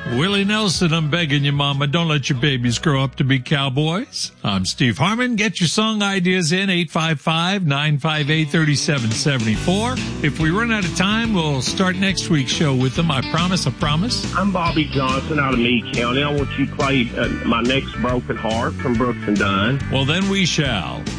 Willie Nelson, I'm begging you, Mama, don't let your babies grow up to be cowboys. I'm Steve Harmon. Get your song ideas in, 855-958-3774. If we run out of time, we'll start next week's show with them. I promise, I promise. I'm Bobby Johnson out of Meade County. I want you to play My Next Broken Heart from Brooks and Dunn. Well, then we shall.